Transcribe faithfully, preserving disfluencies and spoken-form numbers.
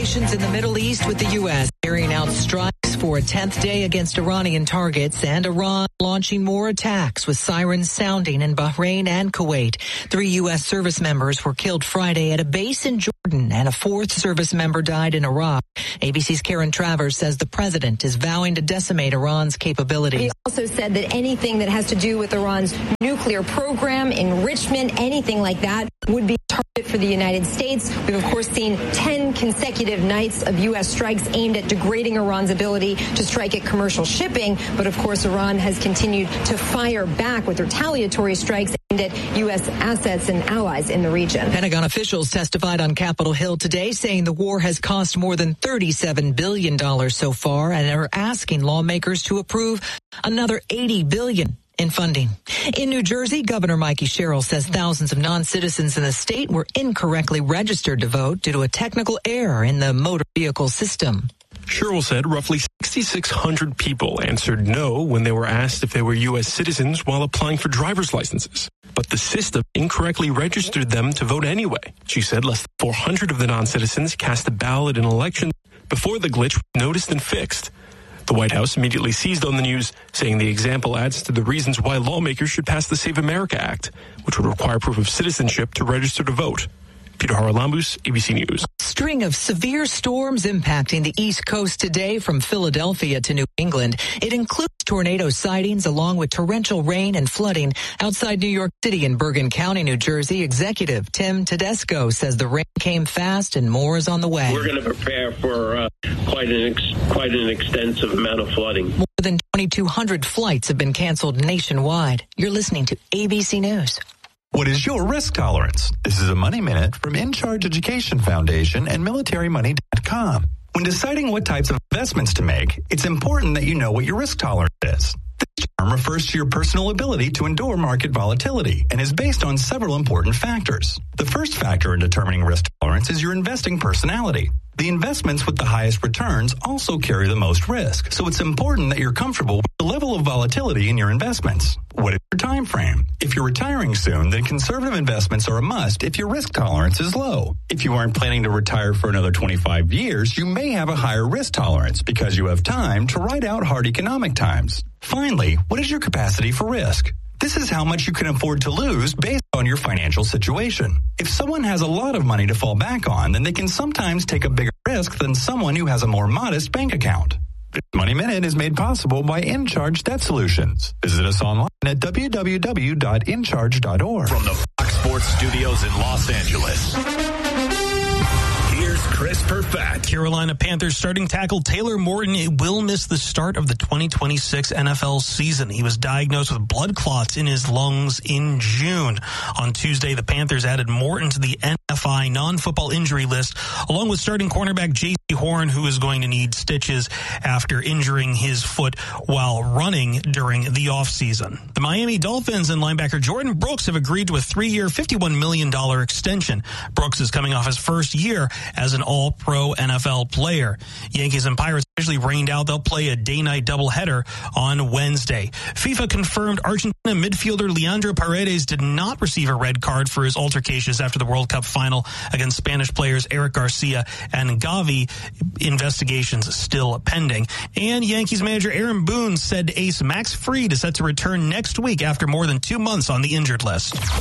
nations in the Middle East with the U S carrying out strikes for a tenth day against Iranian targets and Iran launching more attacks with sirens sounding in Bahrain and Kuwait. Three U S service members were killed Friday at a base in Jordan and a fourth service member died in Iraq. A B C's Karen Travers says the president is vowing to decimate Iran's capabilities. He also said that anything that has to do with Iran's nuclear program, enrichment, anything like that would be a target for the United States. We've, of course, seen ten consecutive nights of U S strikes aimed at degrading Iran's ability to strike at commercial shipping. But, of course, Iran has continued to fire back with retaliatory strikes aimed at U S assets and allies in the region. Pentagon officials testified on Capitol Hill today saying the war has cost more than thirty-seven billion dollars so far and are asking lawmakers to approve another eighty billion dollars in funding. In New Jersey, Governor Mikey Sherrill says thousands of non-citizens in the state were incorrectly registered to vote due to a technical error in the motor vehicle system. Sherrill said roughly six thousand six hundred people answered no when they were asked if they were U S citizens while applying for driver's licenses. But the system incorrectly registered them to vote anyway. She said less than four hundred of the non-citizens cast a ballot in elections before the glitch was noticed and fixed. The White House immediately seized on the news, saying the example adds to the reasons why lawmakers should pass the Save America Act, which would require proof of citizenship to register to vote. Peter Haralambous, A B C News. String of severe storms impacting the East Coast today from Philadelphia to New England. It includes tornado sightings along with torrential rain and flooding outside New York City and Bergen County, New Jersey. Executive Tim Tedesco says the rain came fast and more is on the way. We're going to prepare for uh, quite an ex- quite an extensive amount of flooding. More than twenty-two hundred flights have been canceled nationwide. You're listening to A B C News. What is your risk tolerance? This is a Money Minute from In Charge Education Foundation and military money dot com. When deciding what types of investments to make, it's important that you know what your risk tolerance is. This term refers to your personal ability to endure market volatility and is based on several important factors. The first factor in determining risk tolerance is your investing personality. The investments with the highest returns also carry the most risk, so it's important that you're comfortable with the level of volatility in your investments. What is your time frame? If you're retiring soon, then conservative investments are a must if your risk tolerance is low. If you aren't planning to retire for another twenty-five years, you may have a higher risk tolerance because you have time to ride out hard economic times. Finally, what is your capacity for risk? This is how much you can afford to lose based on your financial situation. If someone has a lot of money to fall back on, then they can sometimes take a bigger risk than someone who has a more modest bank account. This Money Minute is made possible by In Charge Debt Solutions. Visit us online at w w w dot in charge dot org. From the Fox Sports Studios in Los Angeles, here's Chris Perfett. Carolina Panthers starting tackle Taylor Morton will miss the start of the twenty twenty-six N F L season. He was diagnosed with blood clots in his lungs in June. On Tuesday, the Panthers added Morton to the N F I non-football injury list, along with starting cornerback J C Horn, who is going to need stitches after injuring his foot while running during the offseason. The Miami Dolphins and linebacker Jordan Brooks have agreed to a three-year, fifty-one million dollars extension. Brooks is coming off his first year as an all-pro N F L player. Yankees and Pirates officially rained out. They'll play a day-night doubleheader on Wednesday. FIFA confirmed Argentina midfielder Leandro Paredes did not receive a red card for his altercations after the World Cup final against Spanish players Eric Garcia and Gavi. Investigations still pending. And Yankees manager Aaron Boone said ace Max Fried is set to return next week after more than two months on the injured list.